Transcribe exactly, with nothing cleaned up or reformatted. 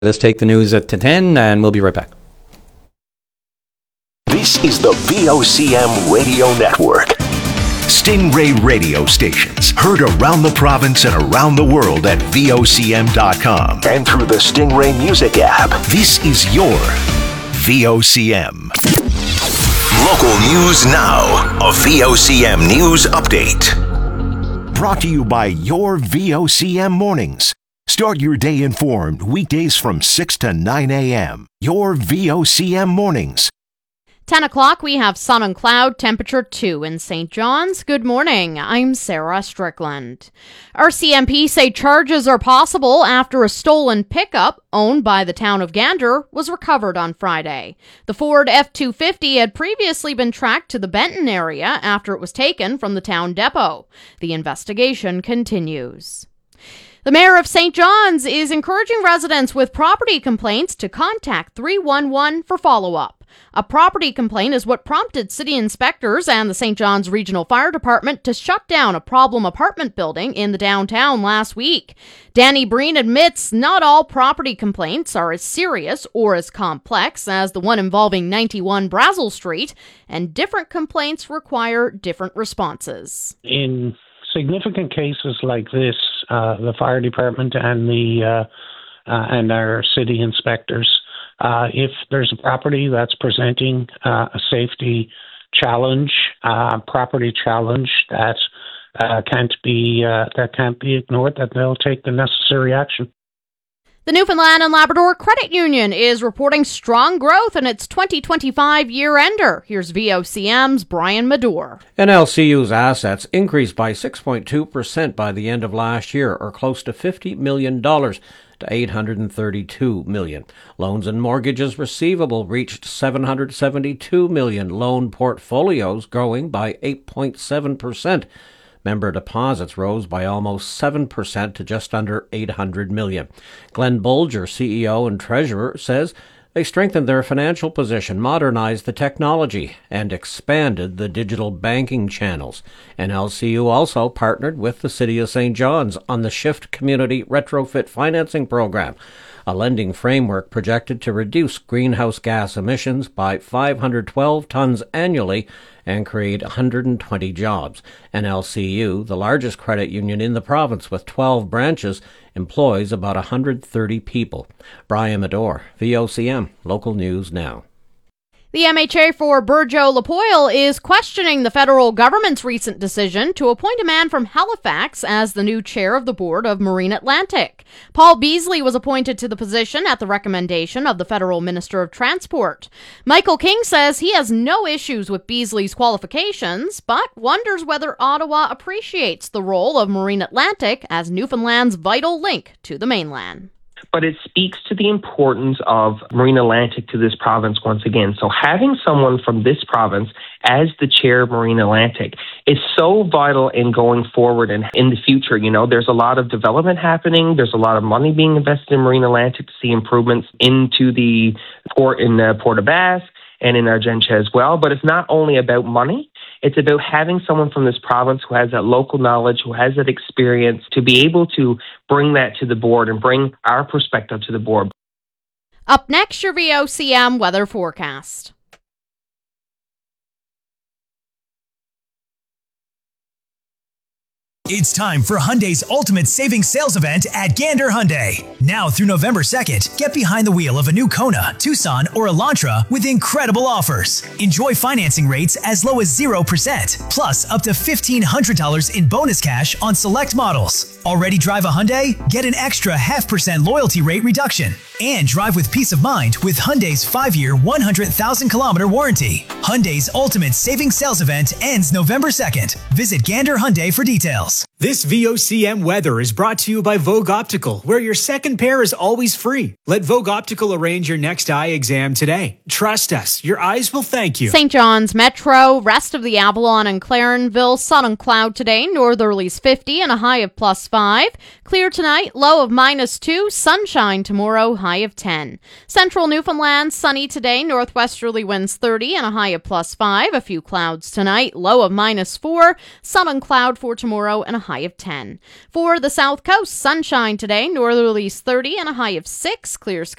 Let's take the news at ten, and we'll be right back. This is the V O C M Radio Network. Stingray radio stations heard around the province and around the world at V O C M dot com and through the Stingray Music app. This is your V O C M. Local news now. A V O C M News Update. Brought to you by your V O C M Mornings. Start your day informed weekdays from six to nine a.m. Your V O C M Mornings. ten o'clock, we have sun and cloud, temperature two in Saint John's. Good morning, I'm Sarah Strickland. R C M P say charges are possible after a stolen pickup owned by the town of Gander was recovered on Friday. The Ford F two fifty had previously been tracked to the Benton area after it was taken from the town depot. The investigation continues. The mayor of Saint John's is encouraging residents with property complaints to contact three one one for follow-up. A property complaint is what prompted city inspectors and the Saint John's Regional Fire Department to shut down a problem apartment building in the downtown last week. Danny Breen admits not all property complaints are as serious or as complex as the one involving ninety-one Brazel Street, and different complaints require different responses. In significant cases like this, uh, the fire department and the uh, uh, and our city inspectors, uh, if there's a property that's presenting uh, a safety challenge, uh, property challenge that uh, can't be uh, that can't be ignored, that they'll take the necessary action. The Newfoundland and Labrador Credit Union is reporting strong growth in its twenty twenty-five year-ender. Here's V O C M's Brian Madore. N L C U's assets increased by six point two percent by the end of last year, or close to fifty million dollars to eight hundred thirty-two million dollars. Loans and mortgages receivable reached seven hundred seventy-two million dollars, loan portfolios growing by eight point seven percent. Member deposits rose by almost seven percent to just under eight hundred million dollars. Glenn Bolger, C E O and Treasurer, says they strengthened their financial position, modernized the technology, and expanded the digital banking channels. N L C U also partnered with the City of Saint John's on the Shift Community Retrofit Financing Program, a lending framework projected to reduce greenhouse gas emissions by five hundred twelve tons annually and create one hundred twenty jobs. N L C U, the largest credit union in the province with twelve branches, employs about one hundred thirty people. Brian Madore, V O C M, Local News Now. The M H A for Burjo-Lapoile is questioning the federal government's recent decision to appoint a man from Halifax as the new chair of the board of Marine Atlantic. Paul Beasley was appointed to the position at the recommendation of the federal Minister of Transport. Michael King says he has no issues with Beasley's qualifications, but wonders whether Ottawa appreciates the role of Marine Atlantic as Newfoundland's vital link to the mainland. But it speaks to the importance of Marine Atlantic to this province once again. So having someone from this province as the chair of Marine Atlantic is so vital in going forward and in the future. You know, there's a lot of development happening. There's a lot of money being invested in Marine Atlantic to see improvements into the port in uh, Port aux Basques and in Argentia as well. But it's not only about money. It's about having someone from this province who has that local knowledge, who has that experience, to be able to bring that to the board and bring our perspective to the board. Up next, your V O C M weather forecast. It's time for Hyundai's Ultimate Savings Sales Event at Gander Hyundai. Now through November second, get behind the wheel of a new Kona, Tucson, or Elantra with incredible offers. Enjoy financing rates as low as zero percent, plus up to fifteen hundred dollars in bonus cash on select models. Already drive a Hyundai? Get an extra half percent loyalty rate reduction. And drive with peace of mind with Hyundai's five-year, one hundred thousand kilometer warranty. Hyundai's Ultimate Savings Sales Event ends November second. Visit Gander Hyundai for details. This V O C M weather is brought to you by Vogue Optical, where your second pair is always free. Let Vogue Optical arrange your next eye exam today. Trust us, your eyes will thank you. Saint John's Metro, rest of the Avalon and Clarenville, sun and cloud today, northerlies fifty and a high of plus five. Clear tonight, low of minus two, sunshine tomorrow, high of ten. Central Newfoundland, sunny today, northwesterly winds thirty and a high of plus five. A few clouds tonight, low of minus four, sun and cloud for tomorrow, and a high of ten. For the South Coast, sunshine today, northerlies thirty and a high of six, clear skies